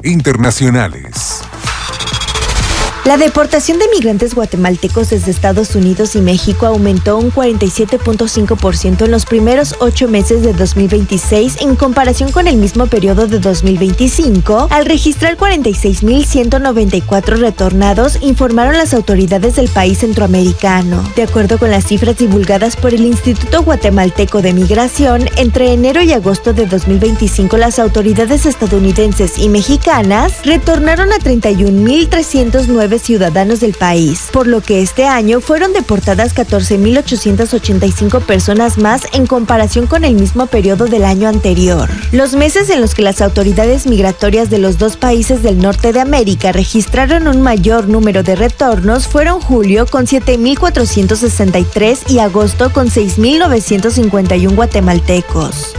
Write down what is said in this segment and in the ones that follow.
Internacionales. La deportación de migrantes guatemaltecos desde Estados Unidos y México aumentó un 47.5% en los primeros 8 meses de 2026 en comparación con el mismo periodo de 2025, al registrar 46.194 retornados, informaron las autoridades del país centroamericano. De acuerdo con las cifras divulgadas por el Instituto Guatemalteco de Migración, entre enero y agosto de 2025 las autoridades estadounidenses y mexicanas retornaron a 31.309 ciudadanos del país, por lo que este año fueron deportadas 14.885 personas más en comparación con el mismo periodo del año anterior. Los meses en los que las autoridades migratorias de los dos países del norte de América registraron un mayor número de retornos fueron julio con 7.463 y agosto con 6.951 guatemaltecos.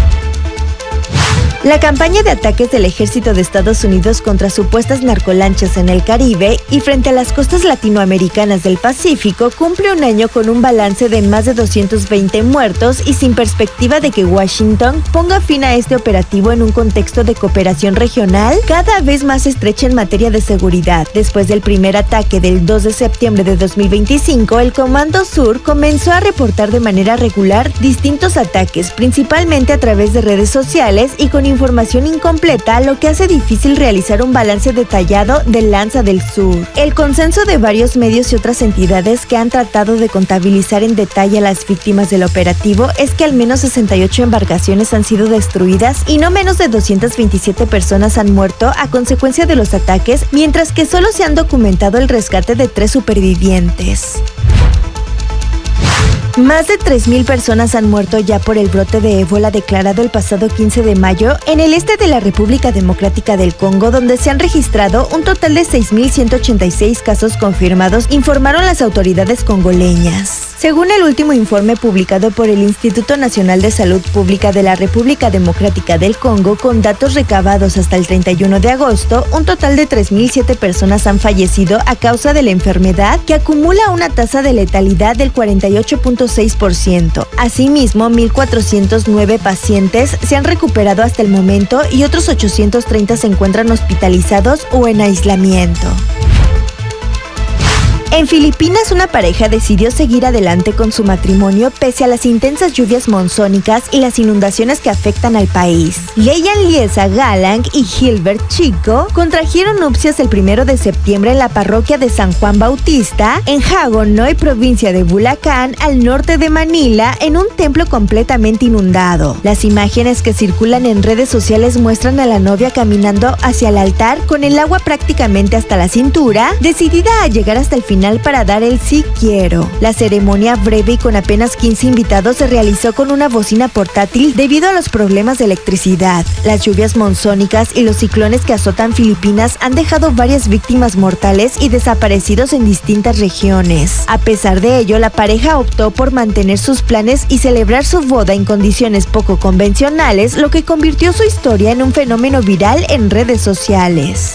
La campaña de ataques del ejército de Estados Unidos contra supuestas narcolanchas en el Caribe y frente a las costas latinoamericanas del Pacífico cumple un año con un balance de más de 220 muertos y sin perspectiva de que Washington ponga fin a este operativo en un contexto de cooperación regional cada vez más estrecha en materia de seguridad. Después del primer ataque del 2 de septiembre de 2025, el Comando Sur comenzó a reportar de manera regular distintos ataques, principalmente a través de redes sociales y con información incompleta, lo que hace difícil realizar un balance detallado del Lanza del Sur. El consenso de varios medios y otras entidades que han tratado de contabilizar en detalle a las víctimas del operativo es que al menos 68 embarcaciones han sido destruidas y no menos de 227 personas han muerto a consecuencia de los ataques, mientras que solo se han documentado el rescate de 3 supervivientes. Más de 3.000 personas han muerto ya por el brote de ébola declarado el pasado 15 de mayo en el este de la República Democrática del Congo, donde se han registrado un total de 6.186 casos confirmados, informaron las autoridades congoleñas. Según el último informe publicado por el Instituto Nacional de Salud Pública de la República Democrática del Congo, con datos recabados hasta el 31 de agosto, un total de 3.007 personas han fallecido a causa de la enfermedad, que acumula una tasa de letalidad del 48.6%. Asimismo, 1.409 pacientes se han recuperado hasta el momento y otros 830 se encuentran hospitalizados o en aislamiento. En Filipinas, una pareja decidió seguir adelante con su matrimonio pese a las intensas lluvias monzónicas y las inundaciones que afectan al país. Leian Liesa Galang y Gilbert Chico contrajeron nupcias el 1 de septiembre en la parroquia de San Juan Bautista, en Hagonoy, provincia de Bulacan, al norte de Manila, en un templo completamente inundado. Las imágenes que circulan en redes sociales muestran a la novia caminando hacia el altar con el agua prácticamente hasta la cintura, decidida a llegar hasta el final para dar el sí quiero. La ceremonia, breve y con apenas 15 invitados, se realizó con una bocina portátil debido a los problemas de electricidad. Las lluvias monzónicas y los ciclones que azotan Filipinas han dejado varias víctimas mortales y desaparecidos en distintas regiones. A pesar de ello, la pareja optó por mantener sus planes y celebrar su boda en condiciones poco convencionales, lo que convirtió su historia en un fenómeno viral en redes sociales.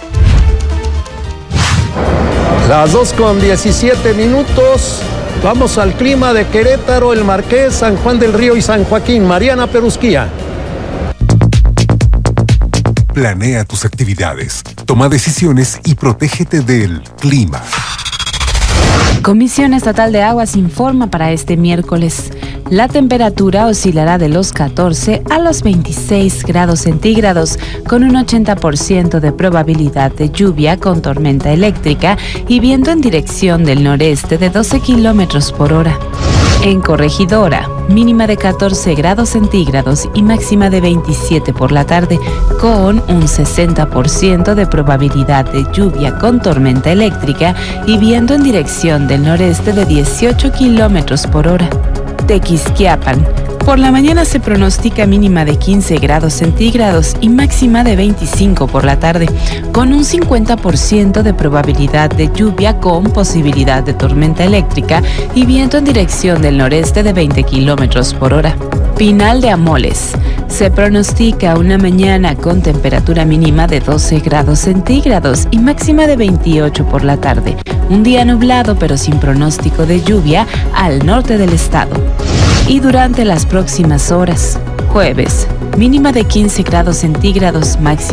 Las 2:17. Vamos al clima de Querétaro, El Marqués, San Juan del Río y San Joaquín. Mariana Perusquía. Planea tus actividades, toma decisiones y protégete del clima. Comisión Estatal de Aguas informa para este miércoles. La temperatura oscilará de los 14 a los 26 grados centígrados, con un 80% de probabilidad de lluvia con tormenta eléctrica y viento en dirección del noreste de 12 kilómetros por hora. En Corregidora, mínima de 14 grados centígrados y máxima de 27 por la tarde, con un 60% de probabilidad de lluvia con tormenta eléctrica y viento en dirección del noreste de 18 kilómetros por hora. Tequisquiapan. Por la mañana se pronostica mínima de 15 grados centígrados y máxima de 25 por la tarde, con un 50% de probabilidad de lluvia con posibilidad de tormenta eléctrica y viento en dirección del noreste de 20 kilómetros por hora. Pinal de Amoles. Se pronostica una mañana con temperatura mínima de 12 grados centígrados y máxima de 28 por la tarde. Un día nublado pero sin pronóstico de lluvia al norte del estado. Y durante las próximas horas, jueves, mínima de 15 grados centígrados, máxima